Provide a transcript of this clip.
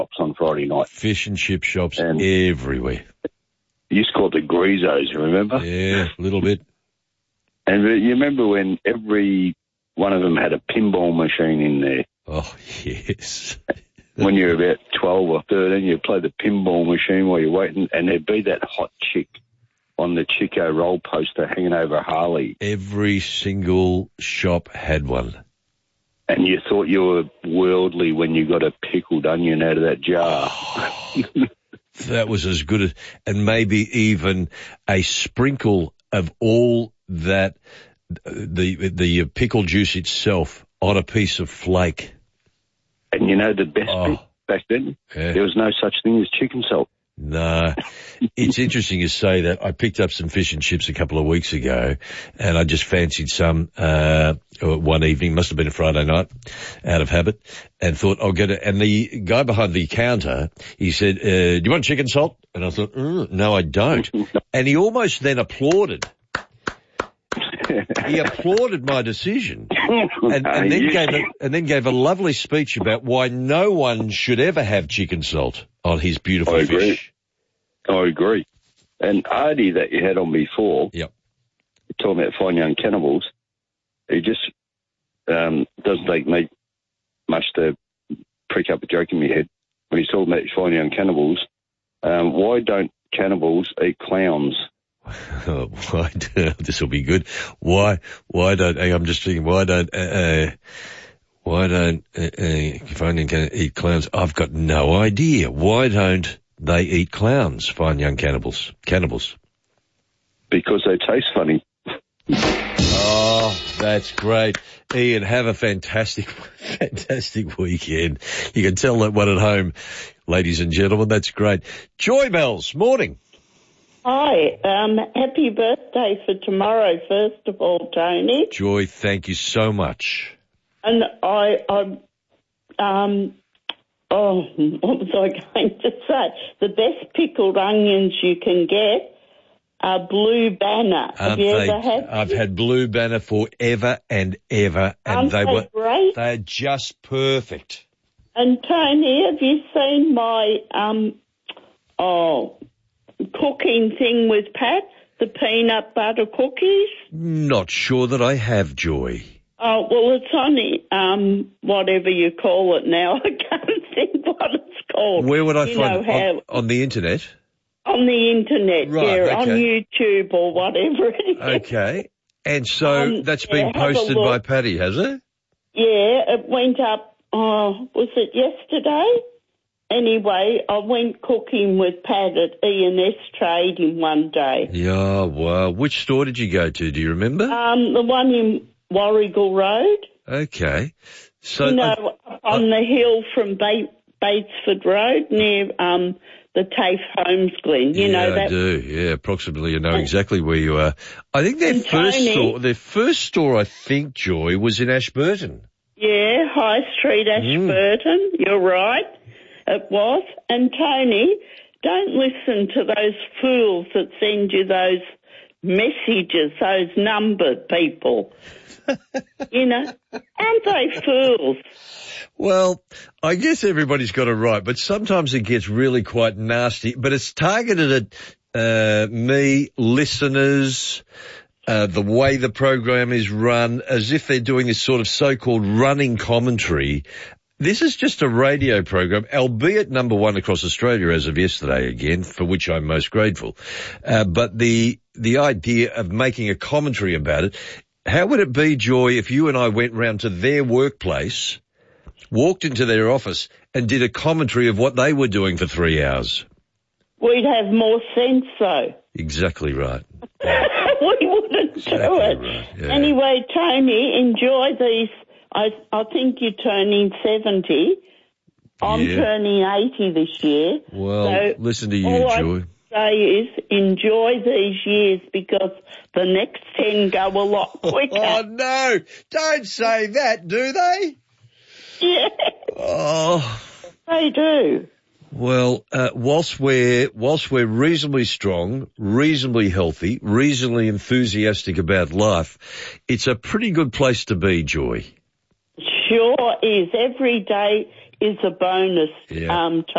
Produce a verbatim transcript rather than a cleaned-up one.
shops on Friday night. Fish and chip shops And- everywhere. You used to call it the Greezos, you remember? Yeah, a little bit. And you remember when every one of them had a pinball machine in there? Oh, yes. When you're about twelve or thirteen, you'd play the pinball machine while you're waiting, and there'd be that hot chick on the Chico roll poster hanging over a Harley. Every single shop had one. And you thought you were worldly when you got a pickled onion out of that jar. That was as good as, and maybe even a sprinkle of all that, the the pickle juice itself on a piece of flake. And you know the best Oh. bit back then? Yeah. There was no such thing as chicken salt. No, it's interesting you say that. I picked up some fish and chips a couple of weeks ago, and I just fancied some uh one evening. Must have been a Friday night, out of habit, and thought I'll get it. And the guy behind the counter, he said, uh, "Do you want chicken salt?" And I thought, mm, "No, I don't." And he almost then applauded. He applauded my decision, and, and then gave a, and then gave a lovely speech about why no one should ever have chicken salt on his beautiful I agree. fish. I agree. And Artie that you had on before, Yep. talking about Fine Young Cannibals, he just um, doesn't take me much to prick up a joke in my head when he's talking about Fine Young Cannibals. Um, why don't cannibals eat clowns? Oh, why? This will be good. Why? Why don't? I'm just thinking. Why don't? Uh, uh, why don't? Uh, uh, Fine Young Can eat clowns? I've got no idea. Why don't they eat clowns? Fine Young Cannibals. Cannibals. Because they taste funny. Oh, that's great. Ian, have a fantastic, fantastic weekend. You can tell that one at home, ladies and gentlemen. That's great. Joy Bells, morning. Hi, um, happy birthday for tomorrow, first of all, Tony. Joy, thank you so much. And I, I, um, oh, what was I going to say? The best pickled onions you can get are Blue Banner. Have Aren't you they, ever had I've them? had Blue Banner forever and ever, and Aren't they they were great? they're just perfect. And Tony, have you seen my, um, oh, cooking thing with Pat, the peanut butter cookies? Not sure that I have, Joy. Oh, well, it's on um, whatever you call it now. I can't think what it's called. Where would I you find know it? how, On, on the internet? On the internet, Right, yeah, on okay. YouTube or whatever it is. Okay. And so Um, that's yeah, been have a posted look. by Patty, has it? Yeah, it went up, oh, was it yesterday? Anyway, I went cooking with Pat at E and S Trading one day. Yeah, wow. Which store did you go to? Do you remember? Um, the one in Warrigal Road, Okay. So you know, I- on the hill from ba- Batesford Road near um, the TAFE Homes Glen. You yeah, know I that. do. Yeah, approximately. I know exactly where you are. I think their And first Tony- store, their first store, I think, Joy, was in Ashburton. Yeah, High Street, Ashburton. You're right. It was. And Tony, don't listen to those fools that send you those messages, those numbered people. You know, aren't they fools? Well, I guess everybody's got it right, but sometimes it gets really quite nasty. But it's targeted at uh, me, listeners, uh, the way the program is run, as if they're doing this sort of so-called running commentary. This is just a radio program, albeit number one across Australia as of yesterday again, for which I'm most grateful. Uh, but the the idea of making a commentary about it, how would it be, Joy, if you and I went round to their workplace, walked into their office and did a commentary of what they were doing for three hours? We'd have more sense, though. Exactly right. We wouldn't Exactly do it. right, yeah. Anyway, Tony, enjoy these. I, I think you're turning seventy. I'm Yeah. turning eighty this year. Well, So listen to you, all Joy. I say is enjoy these years because the next ten go a lot quicker. Oh, no. Don't say that, do they? Yeah, Oh. they do. Well, uh, whilst we're, whilst we're reasonably strong, reasonably healthy, reasonably enthusiastic about life, it's a pretty good place to be, Joy. Sure is. Every day is a bonus, Yeah. um,